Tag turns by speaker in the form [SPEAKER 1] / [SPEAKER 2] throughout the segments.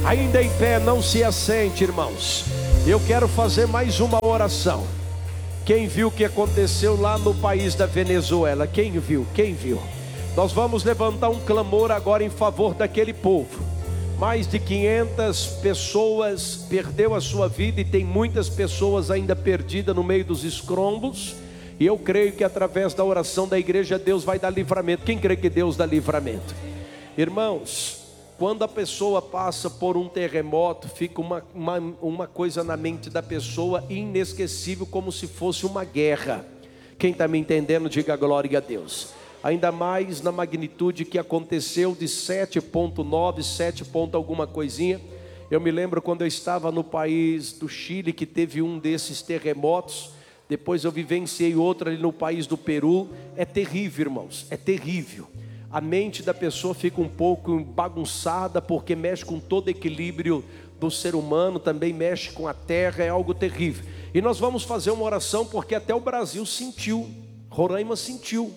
[SPEAKER 1] Ainda em pé, não se assente, irmãos. Eu quero fazer mais uma oração. Quem viu o que aconteceu lá no país da Venezuela? Quem viu? Quem viu? Nós vamos levantar um clamor agora em favor daquele povo. Mais de 500 pessoas perdeu a sua vida e tem muitas pessoas ainda perdidas no meio dos escombros. E eu creio que através da oração da igreja Deus vai dar livramento. Quem crê que Deus dá livramento? Irmãos, quando a pessoa passa por um terremoto, fica uma coisa na mente da pessoa inesquecível, como se fosse uma guerra. Quem está me entendendo, diga glória a Deus. Ainda mais na magnitude que aconteceu de 7,9, 7 ponto alguma coisinha. Eu me lembro quando eu estava no país do Chile, que teve um desses terremotos. Depois eu vivenciei outro ali no país do Peru. É terrível, irmãos, é terrível. A mente da pessoa fica um pouco bagunçada, porque mexe com todo o equilíbrio do ser humano, também mexe com a terra, é algo terrível. E nós vamos fazer uma oração, porque até o Brasil sentiu, Roraima sentiu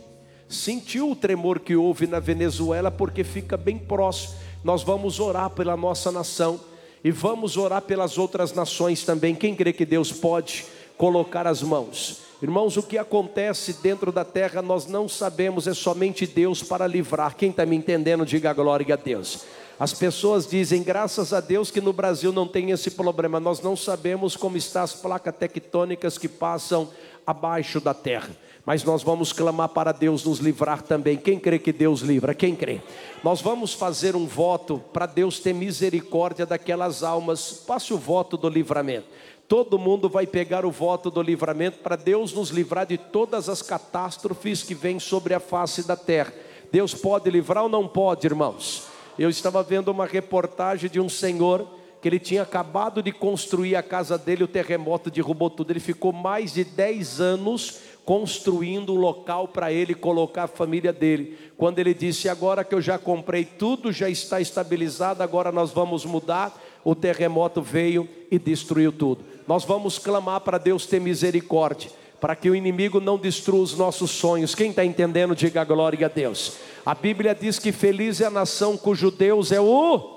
[SPEAKER 1] o tremor que houve na Venezuela, porque fica bem próximo. Nós vamos orar pela nossa nação, e vamos orar pelas outras nações também. Quem crê que Deus pode colocar as mãos? Irmãos, o que acontece dentro da terra nós não sabemos, é somente Deus para livrar. Quem está me entendendo, diga glória a Deus. As pessoas dizem, graças a Deus que no Brasil não tem esse problema. Nós não sabemos como estão as placas tectônicas que passam abaixo da terra, mas nós vamos clamar para Deus nos livrar também. Quem crê que Deus livra? Quem crê? Nós vamos fazer um voto para Deus ter misericórdia daquelas almas. Passe o voto do livramento. Todo mundo vai pegar o voto do livramento para Deus nos livrar de todas as catástrofes que vêm sobre a face da terra. Deus pode livrar ou não pode, irmãos? Eu estava vendo uma reportagem de um senhor que ele tinha acabado de construir a casa dele, o terremoto derrubou tudo. Ele ficou mais de 10 anos construindo um local para ele colocar a família dele. Quando ele disse, agora que eu já comprei tudo, já está estabilizado, agora nós vamos mudar, o terremoto veio e destruiu tudo. Nós vamos clamar para Deus ter misericórdia, para que o inimigo não destrua os nossos sonhos. Quem está entendendo, diga glória a Deus. A Bíblia diz que feliz é a nação cujo Deus é o...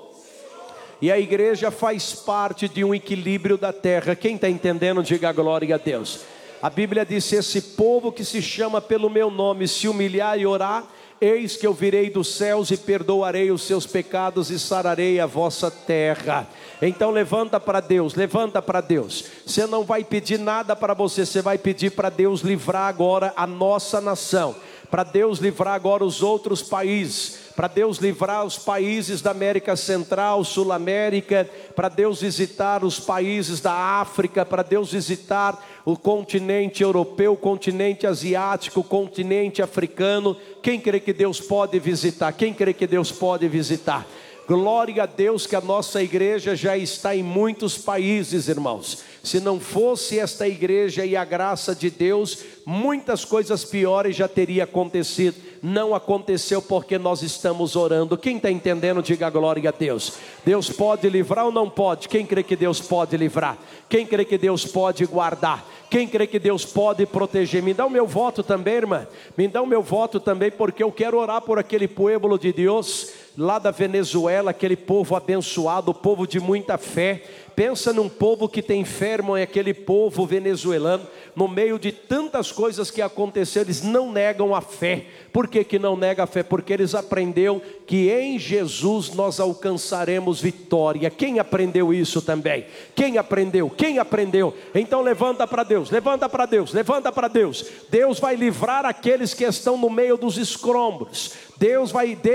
[SPEAKER 1] E a igreja faz parte de um equilíbrio da terra. Quem está entendendo, diga glória a Deus. A Bíblia diz, esse povo que se chama pelo meu nome se humilhar e orar, eis que eu virei dos céus e perdoarei os seus pecados e sararei a vossa terra. Então levanta para Deus, levanta para Deus. Você não vai pedir nada para você, você vai pedir para Deus livrar agora a nossa nação, para Deus livrar agora os outros países, para Deus livrar os países da América Central, Sul-América, para Deus visitar os países da África, para Deus visitar o continente europeu, o continente asiático, o continente africano. Quem crê que Deus pode visitar? Quem crê que Deus pode visitar? Glória a Deus que a nossa igreja já está em muitos países, irmãos. Se não fosse esta igreja e a graça de Deus, muitas coisas piores já teria acontecido. Não aconteceu porque nós estamos orando. Quem está entendendo, diga glória a Deus. Deus pode livrar ou não pode? Quem crê que Deus pode livrar? Quem crê que Deus pode guardar? Quem crê que Deus pode proteger? Me dá o meu voto também, irmã. Me dá o meu voto também, porque eu quero orar por aquele povo de Deus lá da Venezuela, aquele povo abençoado, o povo de muita fé. Pensa num povo que tem fé, irmão, é aquele povo venezuelano. No meio de tantas coisas que aconteceram, eles não negam a fé. Por que não nega a fé? Porque eles aprenderam que em Jesus nós alcançaremos vitória. Quem aprendeu isso também? Quem aprendeu? Quem aprendeu? Então levanta para Deus, levanta para Deus, levanta para Deus. Deus vai livrar aqueles que estão no meio dos escombros. Deus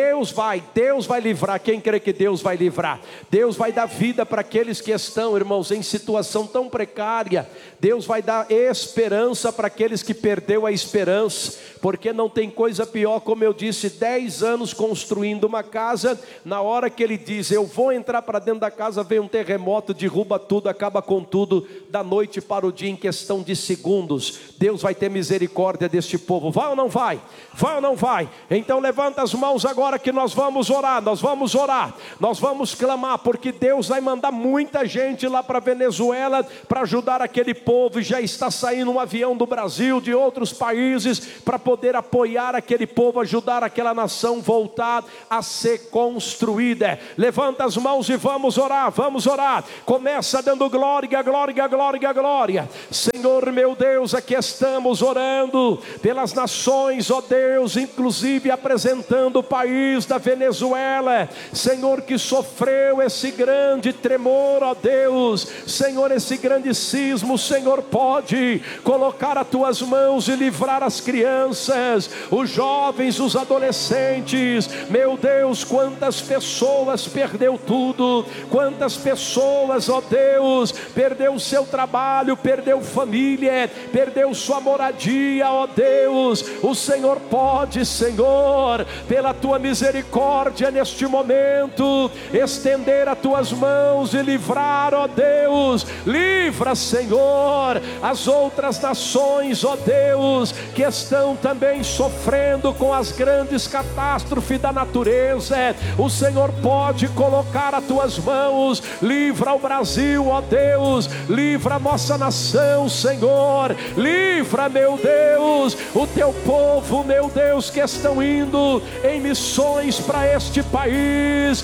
[SPEAKER 1] vai livrar. Quem crê que Deus vai livrar? Deus vai dar vida para aqueles que estão, irmãos, em situação tão precária. Deus vai dar esperança para aqueles que perdeu a esperança, porque não tem coisa pior, como eu disse, 10 anos construindo uma casa. Na hora que ele diz, eu vou entrar para dentro da casa, vem um terremoto, derruba tudo, acaba com tudo, da noite para o dia, em questão de segundos. Deus vai ter misericórdia deste povo. Vai ou não vai? Vai ou não vai? Então levanta Levanta as mãos agora que nós vamos orar, nós vamos clamar, porque Deus vai mandar muita gente lá para Venezuela para ajudar aquele povo, e já está saindo um avião do Brasil, de outros países, para poder apoiar aquele povo, ajudar aquela nação voltar a ser construída. Levanta as mãos e vamos orar. Começa dando glória, glória, glória, glória. Senhor meu Deus, aqui estamos orando pelas nações, ó Deus, inclusive apresentando o país da Venezuela, Senhor, que sofreu esse grande tremor, ó Deus, Senhor, esse grande sismo. O Senhor pode colocar as tuas mãos e livrar as crianças, os jovens, os adolescentes. Meu Deus, quantas pessoas perdeu tudo, quantas pessoas, ó Deus, perdeu o seu trabalho, perdeu família, perdeu sua moradia, ó Deus. O Senhor pode, Senhor, pela tua misericórdia neste momento, estender as tuas mãos e livrar, ó Deus. Livra, Senhor, as outras nações, ó Deus, que estão também sofrendo com as grandes catástrofes da natureza. O Senhor pode colocar as tuas mãos. Livra o Brasil, ó Deus, livra a nossa nação, Senhor. Livra, meu Deus, o teu povo, meu Deus, que estão indo em missões para este país.